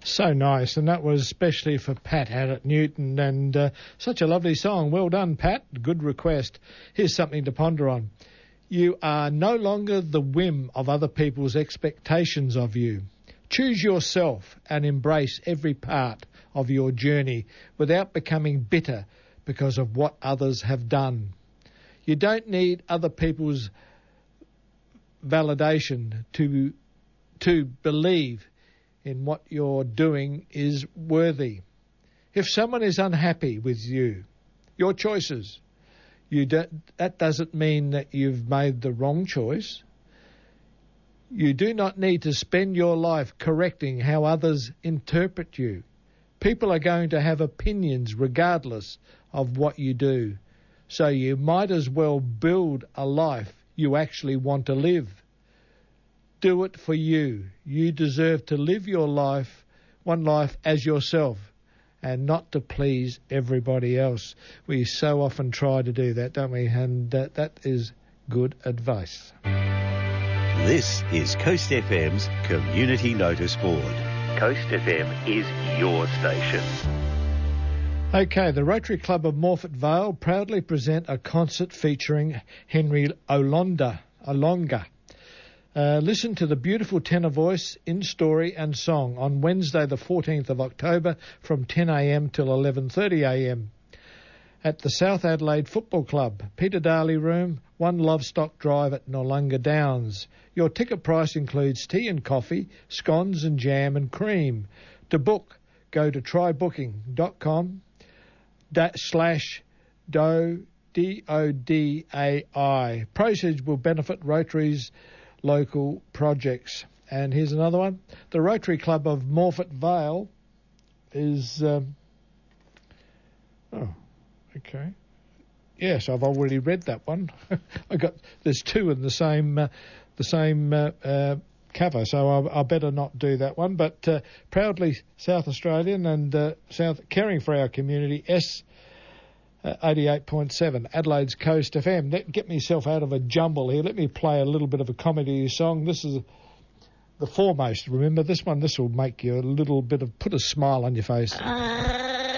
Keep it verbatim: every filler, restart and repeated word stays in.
So nice, and that was especially for Pat out at Newton, and uh, such a lovely song. Well done, Pat. Good request. Here's something to ponder on. You are no longer the whim of other people's expectations of you. Choose yourself and embrace every part of your journey without becoming bitter because of what others have done. You don't need other people's validation to to believe in what you're doing is worthy. If someone is unhappy with you, your choices, you don't, that doesn't mean that you've made the wrong choice. You do not need to spend your life correcting how others interpret you. People are going to have opinions regardless of what you do. So you might as well build a life you actually want to live. Do it for you. You deserve to live your life, one life as yourself, and not to please everybody else. We so often try to do that, don't we? And uh, that is good advice. This is Coast F M's Community Notice Board. Coast F M is your station. Okay, the Rotary Club of Morphett Vale proudly present a concert featuring Henry Olonda, Olonga. Uh, listen to the beautiful tenor voice in story and song on Wednesday the fourteenth of October from ten a m till eleven thirty a m at the South Adelaide Football Club, Peter Darley Room, one Lovestock Drive at Noarlunga Downs. Your ticket price includes tea and coffee, scones and jam and cream. To book, go to try booking dot com slash do, D O D A I. Proceeds will benefit Rotary's local projects. And here's another one. The Rotary Club of Morphett Vale is... Um, oh, okay. Yes, I've already read that one. I got there's two in the same uh, the same uh, uh, cover, so I, I better not do that one. But uh, proudly South Australian and uh, South caring for our community. S uh, eighty-eight point seven Adelaide's Coast F M. Let get myself out of a jumble here. Let me play a little bit of a comedy song. This is the foremost. Remember this one. This will make you a little bit of put a smile on your face.